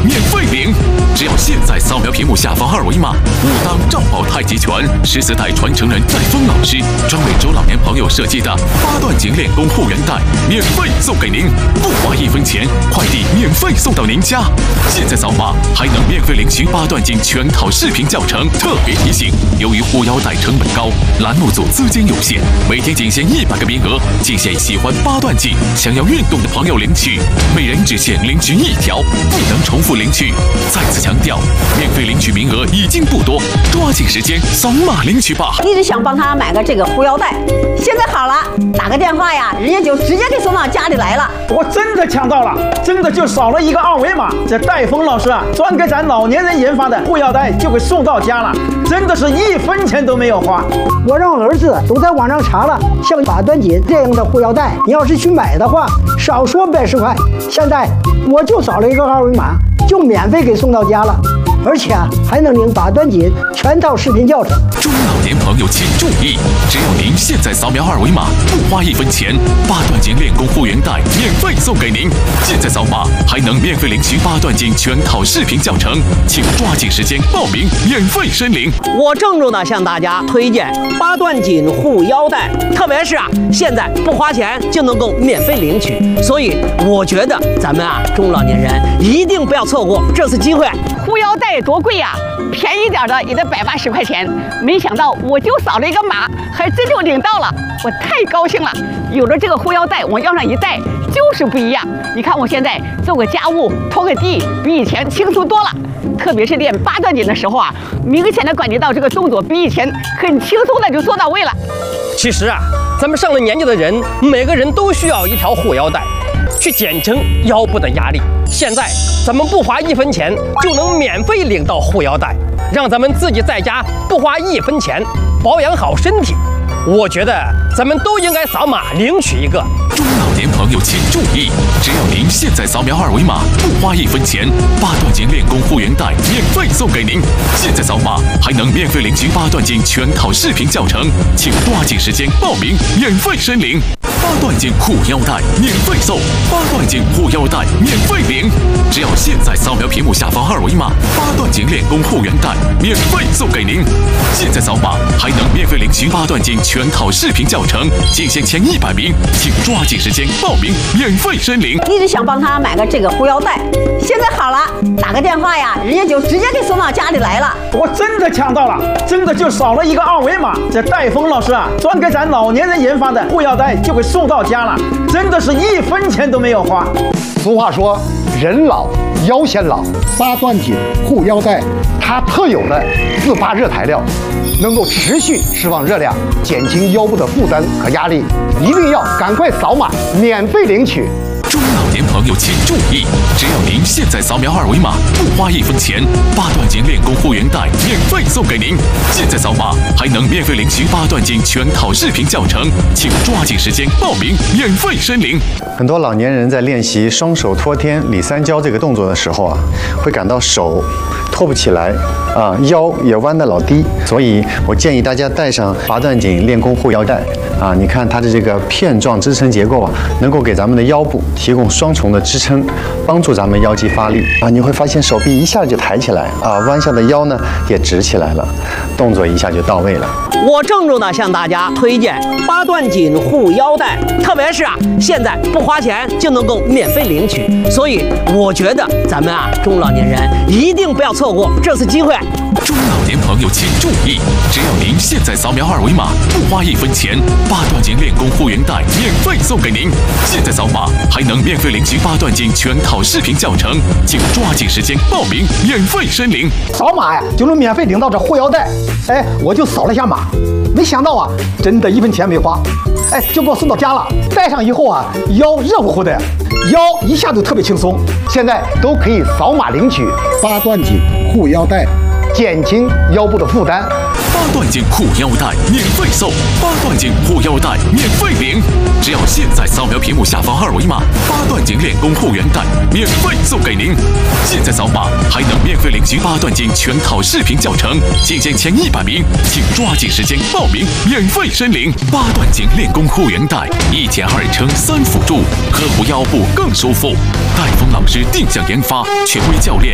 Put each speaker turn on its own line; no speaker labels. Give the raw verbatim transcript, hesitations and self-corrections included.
免费领。只要现在扫描屏幕下方二维码，武当赵宝太极拳十四代传承人戴峰老师专为中老年朋友设计的八段锦练功护圆带，免费送给您，不花一分钱，快递免费送到您家。现在扫码还能免费领取八段锦全套视频教程。特别提醒，由于护腰带成本高，栏目组资金有限，每天仅限一百个名额，仅限喜欢八段锦、想要运动的朋友领取，每人只限领取一条，不能重复领取。再次强调，免费领取名额已经不多，抓紧时间扫码领取吧。
一直想帮他买个这个护腰带，现在好了，打个电话呀，人家就直接给送到家里来了。
我真的抢到了，真的就扫了一个二维码，这戴峰老师啊，专给咱老年人研发的护腰带就给送到家了，真的是一分钱都没有花。
我让儿子都在网上查了，像八段锦这样的护腰带，你要是去买的话，少说百十块，现在我就扫了一个二维码，就免费给送到家了，而且啊还能领八段锦全套视频教程。
中老年朋友请注意，只要您现在扫描二维码，不花一分钱，八段锦练功护圆带免费送给您。现在扫码还能免费领取八段锦全套视频教程，请抓紧时间报名，免费申领。
我郑重的向大家推荐八段锦护腰带，特别是啊，现在不花钱就能够免费领取，所以我觉得咱们啊中老年人一定不要错过这次机会。
护腰带多贵呀、啊，便宜点的也得百八十块钱，没想到我就扫了一个码，还真就领到了，我太高兴了。有了这个护腰带，我腰上一戴就是不一样。你看我现在做个家务、拖个地，比以前轻松多了。特别是练八段锦的时候啊，明显的感觉到这个动作比以前很轻松的就做到位了。
其实啊，咱们上了年纪的人，每个人都需要一条护腰带，去减轻腰部的压力。现在咱们不花一分钱就能免费领到护腰带，让咱们自己在家不花一分钱保养好身体。我觉得咱们都应该扫码领取一个。
中老年朋友请注意，只要您现在扫描二维码，不花一分钱，八段锦练功护圆带免费送给您。现在扫码还能免费领取八段锦全套视频教程，请抓紧时间报名，免费申领。八段锦护腰带免费送，八段锦护腰带免费领。只要现在扫描屏幕下方二维码，八段锦练功护圆带免费送给您。现在扫码还能免费领取八段锦全套视频教程，仅限前一百名，请抓紧时间报名，免费申领。
一直想帮他买个这个护腰带，现在好了，打个电话呀，人家就直接给送到家里来了。
我真的抢到了，真的就扫了一个二维码，这戴峰老师啊，专给咱老年人研发的护腰带就给送到家了，真的是一分钱都没有花。
俗话说，人老腰先老，八段锦护腰带它特有的自发热材料，能够持续释放热量，减轻腰部的负担和压力，一定要赶快扫码免费领取。
中老年朋友请注意，只要您现在扫描二维码，不花一分钱，八段锦练功护圆带免费送给您。现在扫码还能免费领取八段锦全套视频教程，请抓紧时间报名，免费申领。
很多老年人在练习双手托天里三焦这个动作的时候啊，会感到手托不起来啊，腰也弯得老低，所以我建议大家带上八段锦练功护腰带啊。你看它的这个片状支撑结构啊，能够给咱们的腰部提供双重的支撑，帮助咱们腰肌发力啊。你会发现手臂一下就抬起来啊，弯下的腰呢也直起来了，动作一下就到位了。
我郑重的向大家推荐八段锦护腰带，特别是啊，现在不花钱就能够免费领取，所以我觉得咱们啊中老年人一定不要错过这次机会。
中老年朋友请注意，只要您现在扫描二维码，不花一分钱，八段锦练功护圆带免费送给您。现在扫码还能免费领取八段锦全套视频教程，请抓紧时间报名，免费申领。
扫码呀就能免费领到这护腰带，哎，我就扫了一下码，没想到啊，真的一分钱没花，哎，就给我送到家了。戴上以后啊，腰热乎乎的，腰一下就特别轻松。
现在都可以扫码领取八段锦护腰带，减轻腰部的负担。
八段锦护腰带免费送，八段锦护腰带免费领。只要现在扫描屏幕下方二维码，八段锦练功护圆带免费送给您。现在扫码还能免费领取八段锦全套视频教程，仅限前一百名，请抓紧时间报名，免费申领。八段锦练功护圆带，一减二撑三辅助，呵护腰部更舒服。戴峰老师定向研发，权威教练